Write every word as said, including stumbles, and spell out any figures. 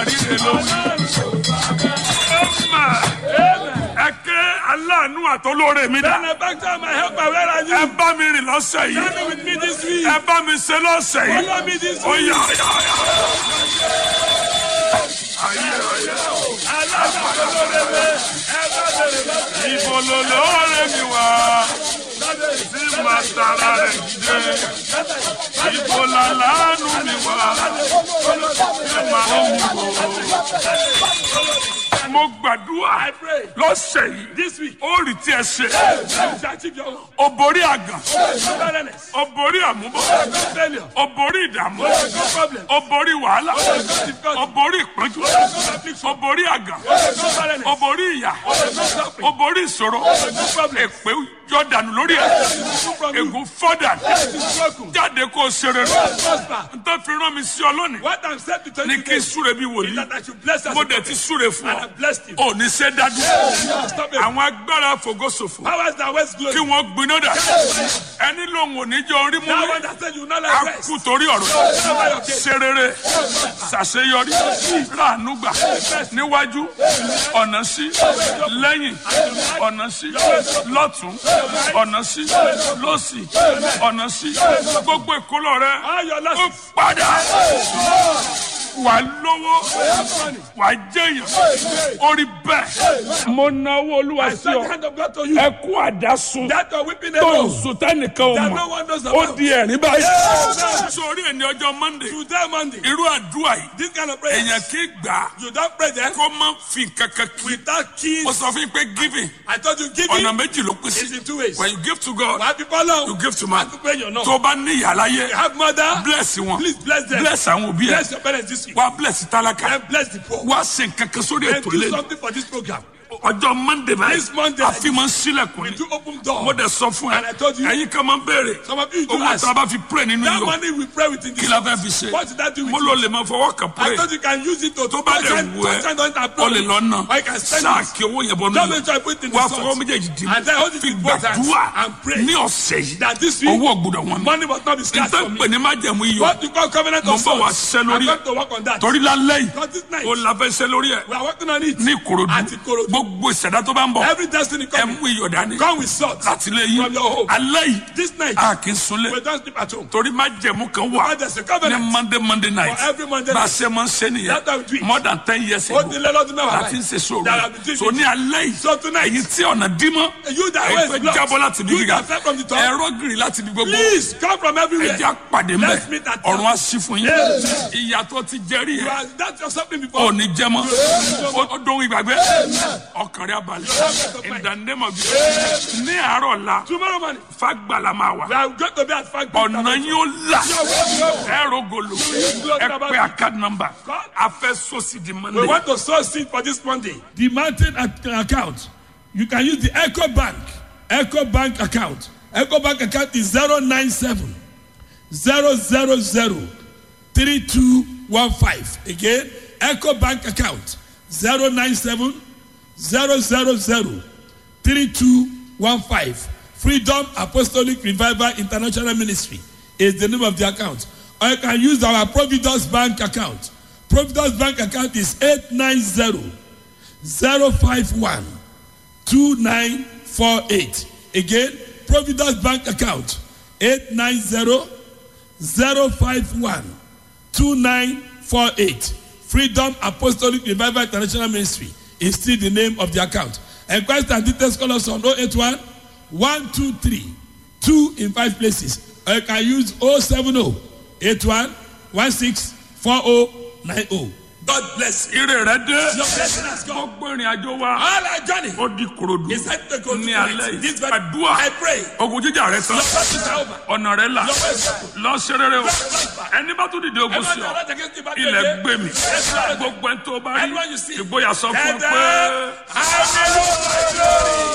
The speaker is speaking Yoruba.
àríre ló ẹ̀kẹ́ aláàánú àtọlóore mi dá. ẹ bá mi rìn lọ́sẹ̀ yìí. ẹ bá mi ṣe lọ́sẹ̀ yìí. ó yá yá yá. Ibo lo lóore mi wá, tí màá tara rẹ̀ dé. Ibo la láàánú mi wá, tí màá ń wò. Mo gbàdúrà lọ́sẹ̀ yìí, ó rí tí ẹ ṣe. O borí àgàn, o borí àmúbọ̀, o borí ìdààmú, o borí wàhálà, o borí ìpọ́njú, o borí àgàn, o borí ìyà, o borí ìṣòro, èpè jọ̀dànù lórí ẹ̀, ègún fọ́dà, jáde kó o ṣe rere. N tó fi rán mi sí ọ lónìí ní kí súre bí wòlíì, mo dẹ̀ ti súre fún ọ. Ò ní ṣe dájú. Àwọn agbára fògóṣòfò kí wọ́n gbiná dà. Ẹni lòun ò ní jẹ́ orí mú mi. A kú torí ọ̀rọ̀. Ṣe rere, ṣàṣeyọrí, ráàánú gbà níwájú, ọ̀nà sí, lẹ́yìn, ọ̀nà sí, lọ́tún, ọ̀nà sí, lọ́sì, ọ̀nà sí. Gbogbo ìkólọ rẹ ó padà. Wà lówó, wà jẹyàn, orí bẹ́ẹ̀. Mo náwó Olúwa sí ọ. Ẹ kú àdásùn. Tó ń sùn tẹ́nìkan ò mọ̀. Ó di ẹ̀rín báyìí. Sórí ẹni ọjọ́ Monday. Irú àdúrà yìí. Èèyàn kì í gbà. Kó má fi kankan kí. Mo sọ fún yín pé giving. Ọ̀nà méjì ló pín sí. When you give to God, you give to man. Tó bá ní ìyá láyé, bless wọn. Bless àwọn òbí ẹ̀. Wa bless tálákà. And bless the poor. Wa ṣe nǹkan kan sórí And ètò do lẹ́nu. something for this program. Ọjọ́ Monday báyìí. This Monday. Àfi máa ń sílẹ̀kùn We ni. do open door. Mo dẹ̀ sọ fún ẹ. And I told you. Ẹ̀yin kan máa ń béèrè. Some of you do Owó ask. tá a bá fi pray nínú That iyọ̀. money we pray with in this. Kí la fẹ́ fi ṣe? What did that do with Mo you? lò lè máa fọwọ́ kan I pray. thought you can use it to Tó bá dẹ̀ wù ẹ́, o lè lọ nà. Or you can spend Sáà it. kí owó yẹn bọ́ Don't nínú. make sure I put it in the Wà á salt. fọwọ́ méjèèjì dì mí. And then hold it Fi in both hands gbàdúrà and pray. ní ọ̀sẹ̀ yìí. That this week, Owó ọ̀gbọ̀dọ̀ wọn. money must not be scarce Ìtàn for me. pè ní májẹ̀mú iyọ̀. What you call covenant Mo of bọ̀ wá salt. ṣiṣẹ́ I'm lórí going ẹ̀. to work on that. Torí lálẹ́ yìí. Because this night, O la fẹ́ ṣe lórí ẹ̀. we are working on it. Ní Ìkòròdú. Àti Ìkòròdú. Gbogbo ìṣẹ̀dá tó bá ń bọ̀. Every destiny Ẹ coming. mú iyọ̀ dání. Come with salt. Láti lé yín. From your home. Alẹ́ yìí. This night, A kì í sunlé. we don't sleep at home. Torí májẹ̀mú kan wà. But there's a Ní covenant. Monday Monday night. For every Monday Bá a night. ṣe máa ń ṣe nìyẹn. That's how we do it. More than ten years Ó ago. ti lé lọ́dún mẹ́wàá Láti ń ṣe sòrò. That I've been doing So ní it. alẹ́ yìí. So tonight, Èyí tí ọ̀nà dímọ́. you that Èyí way fẹ́ is blocked. jábọ́ láti bí You gíga. that fell from the top. Ẹ̀rọ gírì láti bí gbogbo. Please come from everywhere. Ẹja pàdé Let's mbẹ. meet at Ọ̀run á sí fún yín. Yes. Ìyàtọ̀ ti jẹ́rìí You ẹ̀. are, that's your something before. Ò ní jẹ́ mọ́. Ó dóhun ìgbàgbé. Ọkàn rẹ̀ abalẹ̀. In the name of Jesus. Ní àárọ̀ la. Tomorrow morning, Fagbala máa wà. we are going to be at Fagbe. Ọ̀nà yín ó là. Ẹ̀rọ gòlò. Ẹ pé account number. A fẹ́ sọ́sì di We Monday. want to sow seed for this Monday. The mountain account. You can use the Echo Bank. Echo Bank account. Echo Bank account is zero nine seven zero zero zero three two one five. Again, Echo Bank account zero nine seven zero zero zero three two one five. Freedom Apostolic Revival International Ministry is the name of the account. Or you can use our Providence Bank account. Providence Bank account is eight nine zero zero five one two nine four eight. Again, Providence Bank account eight nine zero zero five one two nine four eight. Freedom Apostolic Revival International Ministry is still the name of the account. Enquest and details call us on zero eight one one two three two in five places. Or you can use zero seven zero eight one one six four zero nine zero. God bless you. Ire rẹ dé. Your blessing has come. Gbogbo ìrìn àjò wa. All our journey Ó di Ìkòròdú. is set to go to Ní tonight. alẹ́ This yìí. very Àdúrà. I pray. Ogun jíjà rẹ tán. Your blessings are over. Ọ̀nà rẹ là. Your way is open. Lọ ṣe rere o. Ẹni bá tún dìde ogun sí Everyone ọ. that against the battle Ilẹ̀ again. gbé mi. Yes, Lord. Gbogbo ẹni tó bá rí. Everyone you see. Ìgboyà sọ fún ọ And, pé. uh, hallelujah.